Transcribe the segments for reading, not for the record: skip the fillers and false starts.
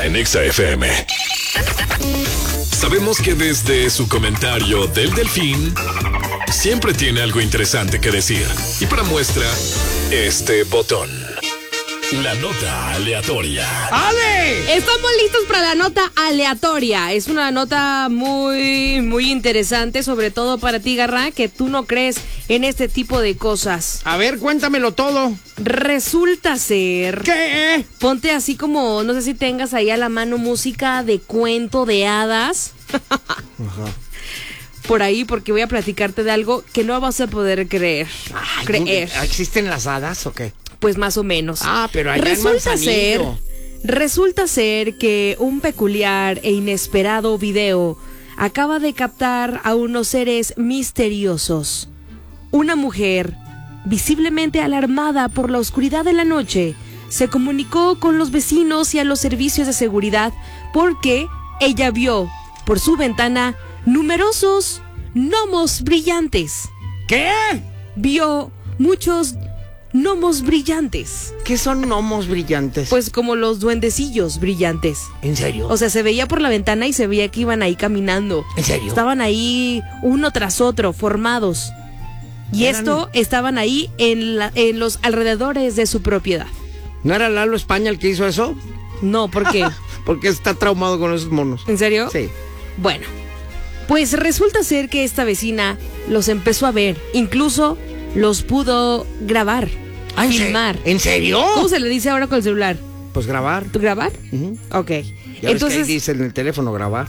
en Exa FM. Sabemos que desde su comentario del delfín siempre tiene algo interesante que decir. Y para muestra, este botón. La nota aleatoria. ¡Ale! Estamos listos para la nota aleatoria. Es una nota muy, muy interesante, sobre todo para ti, Garra, que tú no crees en este tipo de cosas. A ver, cuéntamelo todo. Resulta ser... ¿Qué? Ponte así como, no sé si tengas ahí a la mano música de cuento de hadas. Ajá. Por ahí, porque voy a platicarte de algo que no vas a poder creer. Ay, ¿existen las hadas o qué? Pues más o menos. Ah, pero allá en Manzanillo. Resulta ser que un peculiar e inesperado video acaba de captar a unos seres misteriosos. Una mujer, visiblemente alarmada por la oscuridad de la noche, se comunicó con los vecinos y a los servicios de seguridad porque ella vio por su ventana numerosos gnomos brillantes. ¿Qué? Vio muchos gnomos brillantes. ¿Qué son gnomos brillantes? Pues como los duendecillos brillantes. ¿En serio? O sea, se veía por la ventana y se veía que iban ahí caminando. ¿En serio? Estaban ahí uno tras otro, formados. Y estaban ahí en los alrededores de su propiedad. ¿No era Lalo España el que hizo eso? No, ¿por qué? Porque está traumado con esos monos. ¿En serio? Sí. Bueno, pues resulta ser que esta vecina los empezó a ver. Incluso los pudo grabar, filmar. ¿En serio? ¿Cómo se le dice ahora con el celular? Pues grabar. ¿Tú grabar? Ok. Ya ves que ahí dice en el teléfono grabar.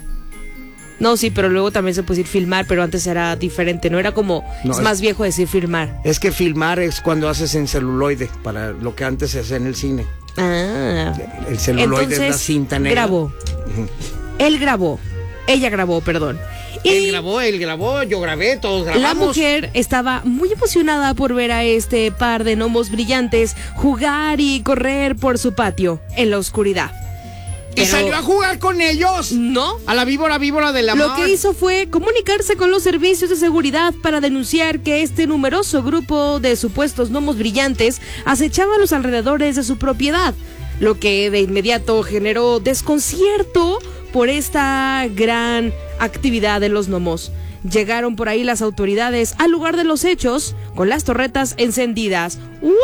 No, sí, pero luego también se puede decir filmar, pero antes era diferente, no era como, es más viejo decir filmar. Es que filmar es cuando haces en celuloide, para lo que antes se hacía en el cine. Ah. El celuloide. Entonces, es la cinta negra. Grabó. Él grabó. Ella grabó, perdón. Él grabó, yo grabé, todos grabamos. La mujer estaba muy emocionada por ver a este par de gnomos brillantes jugar y correr por su patio en la oscuridad. ¿Y salió a jugar con ellos? No. A la víbora del amor. Lo que hizo fue comunicarse con los servicios de seguridad para denunciar que este numeroso grupo de supuestos gnomos brillantes acechaba a los alrededores de su propiedad, lo que de inmediato generó desconcierto por esta gran actividad de los gnomos. Llegaron por ahí las autoridades al lugar de los hechos con las torretas encendidas.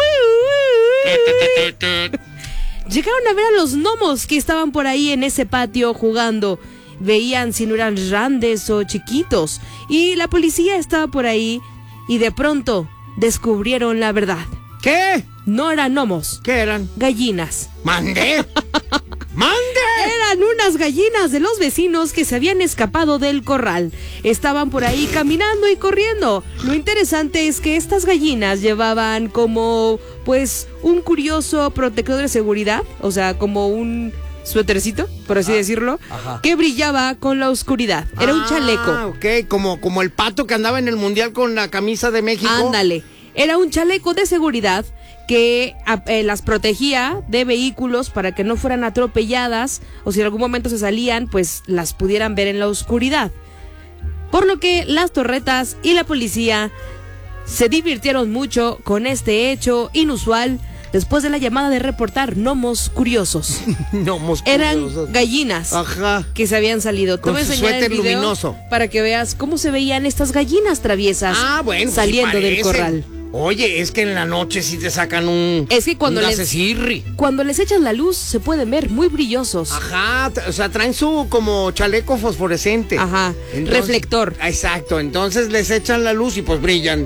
Llegaron a ver a los gnomos que estaban por ahí en ese patio jugando. Veían si no eran grandes o chiquitos. Y la policía estaba por ahí y de pronto descubrieron la verdad. ¿Qué? No eran gnomos. ¿Qué eran? Gallinas. ¡Mande! ¡Mande! Eran unas gallinas de los vecinos que se habían escapado del corral. Estaban por ahí caminando y corriendo. Lo interesante es que estas gallinas llevaban como, pues, un curioso protector de seguridad. O sea, como un suétercito, por así decirlo, que brillaba con la oscuridad. Era un chaleco. Ah, ok, como el pato que andaba en el mundial con la camisa de México. Ándale. Era un chaleco de seguridad que las protegía de vehículos para que no fueran atropelladas o si en algún momento se salían, pues las pudieran ver en la oscuridad. Por lo que las torretas y la policía se divirtieron mucho con este hecho inusual después de la llamada de reportar gnomos curiosos. Gnomos curiosos. Eran gallinas que se habían salido. Te Con voy a su enseñar suéter el video luminoso para que veas cómo se veían estas gallinas traviesas saliendo sí del corral. Oye, es que en la noche sí te sacan un... Es que cuando les echan la luz se pueden ver muy brillosos. Ajá, o sea, traen su como chaleco fosforescente. Ajá, entonces, reflector. Exacto, entonces les echan la luz y pues brillan.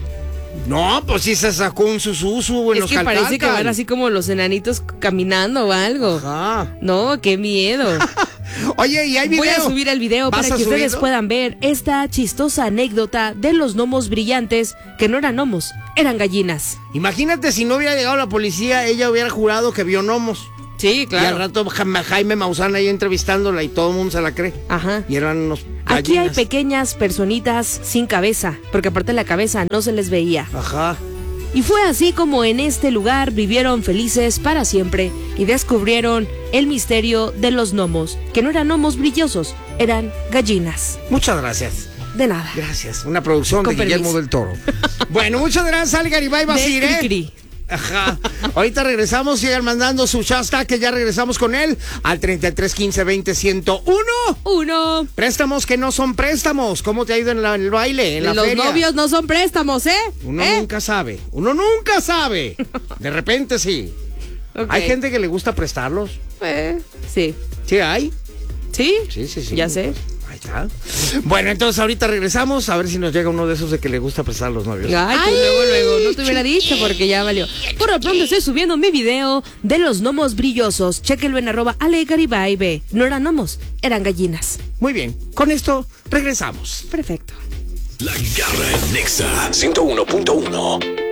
No, pues sí se sacó un sususu en los calcancas. Es que parece que van así como los enanitos caminando o algo. Ajá. No, qué miedo. Oye, ¿y hay video? Voy a subir el video para que ustedes puedan ver esta chistosa anécdota de los gnomos brillantes, que no eran gnomos, eran gallinas. Imagínate si no hubiera llegado la policía, ella hubiera jurado que vio gnomos. Sí, claro. Y al rato Jaime Maussan ahí entrevistándola y todo el mundo se la cree. Ajá. Y eran unos gallinas. Aquí hay pequeñas personitas sin cabeza, porque aparte la cabeza no se les veía. Ajá. Y fue así como en este lugar vivieron felices para siempre y descubrieron el misterio de los gnomos, que no eran gnomos brillosos, eran gallinas. Muchas gracias. De nada. Gracias. Una producción Con de Guillermo del Toro. Bueno, muchas gracias, Ale Garibay Basir, Ajá. Ahorita regresamos, sigan mandando su hashtag, que ya regresamos con él al 33 15 20 101. Uno. Préstamos que no son préstamos. ¿Cómo te ha ido en el baile, en la Los feria? novios no son préstamos, ¿eh? Uno nunca sabe. Uno nunca sabe. De repente sí. Ok. Hay gente que le gusta prestarlos. Sí. ¿Sí hay? ¿Sí? Sí. Ya sé. Ahí está. Bueno, entonces ahorita regresamos a ver si nos llega uno de esos de que le gusta prestar a los novios. Ay, tú luego, no te hubiera dicho porque ya valió. Por lo pronto estoy subiendo mi video de los gnomos brillosos. Chéquenlo en @alegaribaybe. No eran gnomos, eran gallinas. Muy bien, con esto regresamos. Perfecto. La Garra en Nexa 101.1.